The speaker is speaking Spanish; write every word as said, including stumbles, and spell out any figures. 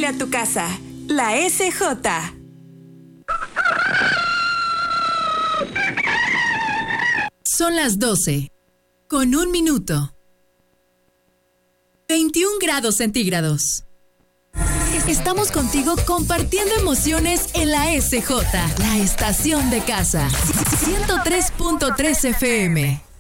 Huele a tu casa. La S J. Son las doce, con un minuto. veintiún grados centígrados. Estamos contigo compartiendo emociones en la S J, la estación de casa. ciento tres punto tres F M.